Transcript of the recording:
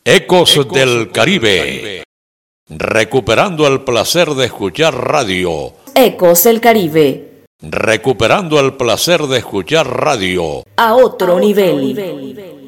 Ecos del Caribe. Recuperando el placer de escuchar radio. Ecos del Caribe. Recuperando el placer de escuchar radio. A otro nivel.